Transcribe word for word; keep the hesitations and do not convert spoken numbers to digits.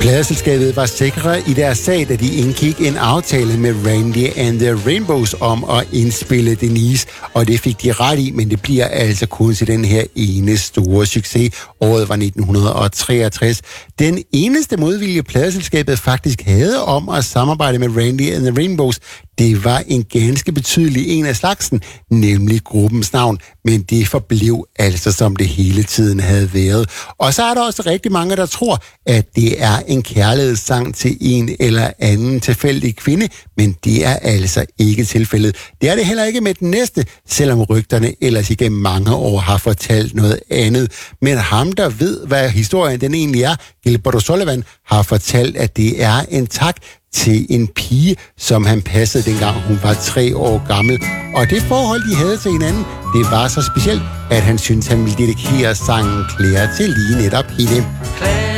Pladeselskabet var sikre i deres sag, da de indgik en aftale med Randy and the Rainbows om at indspille Denise, og det fik de ret i, men det bliver altså kun til den her ene store succes. Året var nitten treogtres. Den eneste modvilje, pladeselskabet faktisk havde om at samarbejde med Randy and the Rainbows, det var en ganske betydelig en af slagsen, nemlig gruppens navn, men det forblev altså, som det hele tiden havde været. Og så er der også rigtig mange, der tror, at det er en kærlighedssang til en eller anden tilfældig kvinde, men det er altså ikke tilfældet. Det er det heller ikke med den næste, selvom rygterne ellers igennem mange år har fortalt noget andet. Men ham, der ved, hvad historien den egentlig er, Gilberto Sullivan, har fortalt, at det er en tak til en pige, som han passede dengang hun var tre år gammel. Og det forhold, de havde til hinanden, det var så specielt, at han syntes, han ville dedikere sangen Claire til lige netop hende.